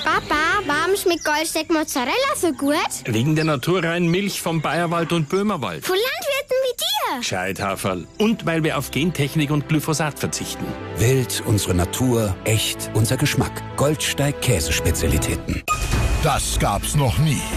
Papa, warum schmeckt Goldsteak Mozzarella so gut? Wegen der naturreinen Milch vom Bayerwald und Böhmerwald. Von Landwirten wie dir. Gescheithaferl. Und weil wir auf Gentechnik und Glyphosat verzichten. Wild, unsere Natur, echt, unser Geschmack. Goldsteig Käsespezialitäten. Das gab's noch nie.